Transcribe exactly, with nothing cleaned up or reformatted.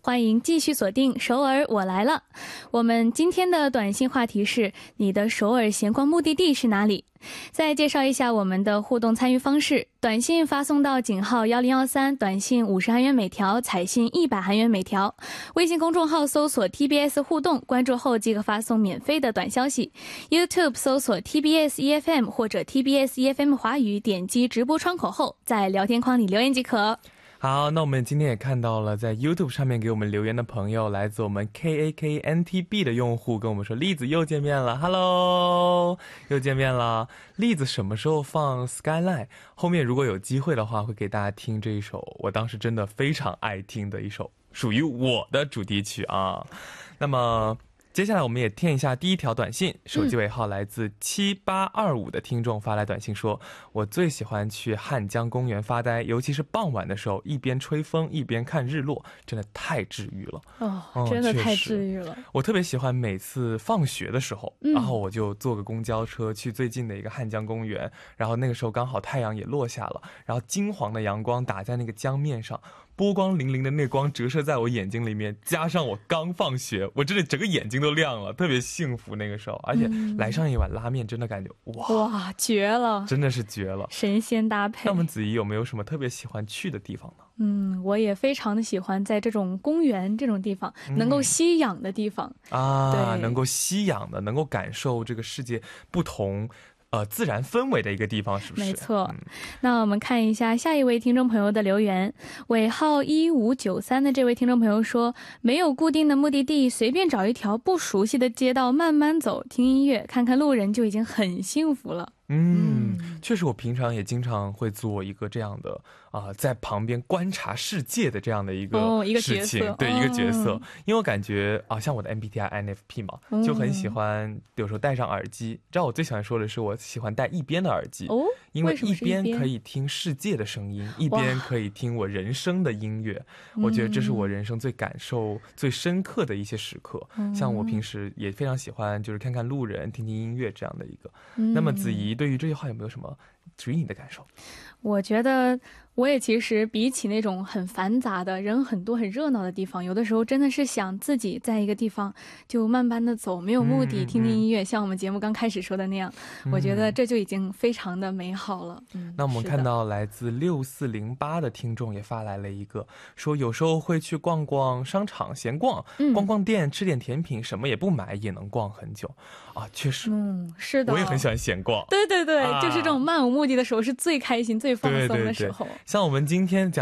欢迎继续锁定首尔我来了。我们今天的短信话题是你的首尔闲逛目的地是哪里？再介绍一下我们的互动参与方式，短信发送到井号一零一三，短信五十韩元每条，彩信一百韩元每条。微信公众号搜索 T B S 互动，关注后即可发送免费的短消息。 YouTube 搜索 T B S E F M 或者 T B S E F M 华语，点击直播窗口后在聊天框里留言即可。 好，那我们今天也看到了在 YouTube 上面给我们留言的朋友，来自我们 K A K N T B 的用户跟我们说，栗子又见面了 Hello 又见面了。栗子什么时候放 Skyline？ 后面如果有机会的话会给大家听这一首我当时真的非常爱听的一首属于我的主题曲啊。那么接下来我们也听一下第一条短信，手机尾号来自七八二五的听众发来短信说，我最喜欢去汉江公园发呆，尤其是傍晚的时候，一边吹风一边看日落，真的太治愈了。 哦，真的太治愈了。 我特别喜欢每次放学的时候，然后我就坐个公交车去最近的一个汉江公园，然后那个时候刚好太阳也落下了，然后金黄的阳光打在那个江面上，波光粼粼的那光折射在我眼睛里面，加上我刚放学，我真的整个眼睛都亮了，特别幸福那个时候。而且来上一碗拉面，真的感觉哇哇绝了， 真的是绝了， 神仙搭配。 那我们子怡有没有什么特别喜欢去的地方呢？ 嗯，我也非常的喜欢在这种公园这种地方，能够吸氧的地方、 嗯、啊，能够吸氧的，能够感受这个世界不同呃，自然氛围的一个地方，是不是？ 没错、嗯、那我们看一下下一位听众朋友的留言，尾号一五九三的这位听众朋友说，没有固定的目的地，随便找一条不熟悉的街道慢慢走，听音乐看看路人就已经很幸福了。 嗯，确实我平常也经常会做一个这样的啊、呃，在旁边观察世界的这样的一个事情、 哦、 对、 哦、 一个角色，因为我感觉啊，像我的 M B T I I N F P 嘛、嗯、就很喜欢有时候戴上耳机，知道我最喜欢说的是我喜欢戴一边的耳机、 哦、 因为一边可以听世界的声音，一边可以听我人生的音乐，我觉得这是我人生最感受最深刻的一些时刻、嗯、像我平时也非常喜欢就是看看路人听听音乐这样的一个、嗯、那么子怡对于这句话有没有什么属于你的感受？ 我觉得我也其实比起那种很繁杂的人很多很热闹的地方，有的时候真的是想自己在一个地方就慢慢的走，没有目的、嗯、听听音乐、嗯、像我们节目刚开始说的那样、嗯、我觉得这就已经非常的美好了、嗯、 那我们看到来自六四零八的听众也发来了一个说，有时候会去逛逛商场闲逛、嗯、逛逛店吃点甜品，什么也不买也能逛很久啊。确实嗯，是的， 我也很喜欢闲逛， 对对对、啊、就是这种漫无目的的时候是最开心最放松的时候。 对对对，像我们今天讲